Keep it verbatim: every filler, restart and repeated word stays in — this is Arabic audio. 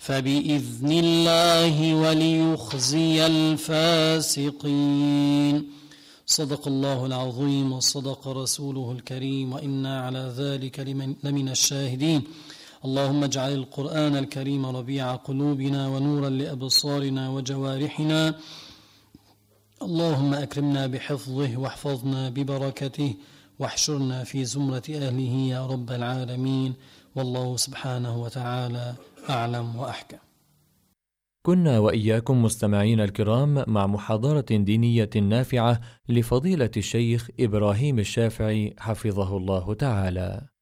فبإذن الله وليخزي الفاسقين. صدق الله العظيم وصدق رسوله الكريم، وإنا على ذلك لمن الشاهدين. اللهم اجعل القرآن الكريم ربيع قلوبنا ونورا لأبصارنا وجوارحنا. اللهم أكرمنا بحفظه واحفظنا ببركته واحشرنا في زمرة أهله يا رب العالمين. والله سبحانه وتعالى أعلم وأحكم. كنا وإياكم مستمعين الكرام مع محاضرة دينية نافعة لفضيلة الشيخ إبراهيم الشافعي حفظه الله تعالى.